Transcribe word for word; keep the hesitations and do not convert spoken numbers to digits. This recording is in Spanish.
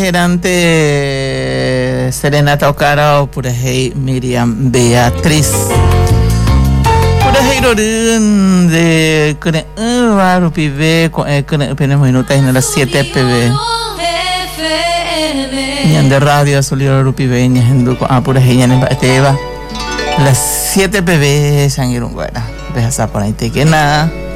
Gerante Serenata Okara o Purahei Miriam Beatriz Purahei Rorin de Kene Uva Rupive Kene Penemos Minutas en las siete P B Ñan de radio Azulio Rupive Ñan Duco a Purahei Ñan Bateva las siete P B Sangirunguera Beja por ahí te que nada